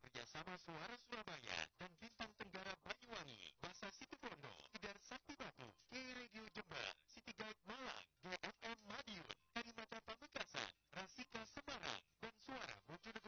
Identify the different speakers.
Speaker 1: kerjasama Suara Surabaya dan Bintang Tenggara Banyuwangi, Basa Situbondo, Tidar Sakti Batu, K Radio